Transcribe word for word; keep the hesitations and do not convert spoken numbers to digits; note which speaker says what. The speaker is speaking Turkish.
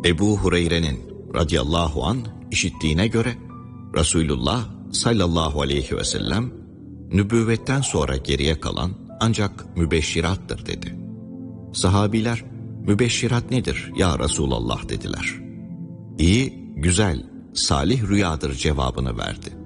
Speaker 1: Ebu Hureyre'nin radıyallahu anh işittiğine göre Resulullah sallallahu aleyhi ve sellem nübüvvetten sonra geriye kalan ancak mübeşşirattır dedi. Sahabiler mübeşşirat nedir ya Resulallah dediler. İyi, güzel, salih rüyadır cevabını verdi.